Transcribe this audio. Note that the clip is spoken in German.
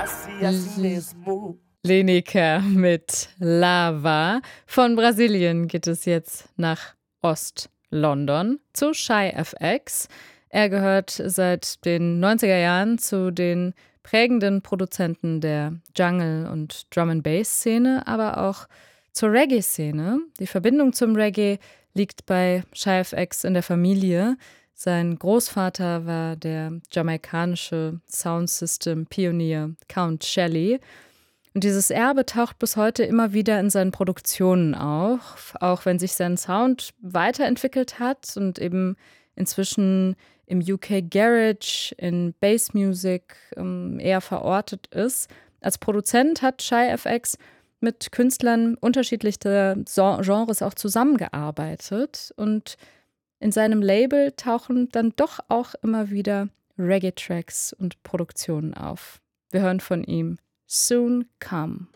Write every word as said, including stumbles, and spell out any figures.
Lineker mit Lava. Von Brasilien geht es jetzt nach Ost-London zu Shy F X. Er gehört seit den neunziger Jahren zu den prägenden Produzenten der Jungle- und Drum-and-Bass-Szene, aber auch zur Reggae-Szene. Die Verbindung zum Reggae liegt bei Shy F X in der Familie. Sein Großvater war der jamaikanische Soundsystem-Pionier Count Shelley. Und dieses Erbe taucht bis heute immer wieder in seinen Produktionen auf, auch wenn sich sein Sound weiterentwickelt hat und eben inzwischen im U K Garage, in Bass Music ähm, eher verortet ist. Als Produzent hat Shy F X mit Künstlern unterschiedlicher Genres auch zusammengearbeitet und in seinem Label tauchen dann doch auch immer wieder Reggae-Tracks und Produktionen auf. Wir hören von ihm Soon Come.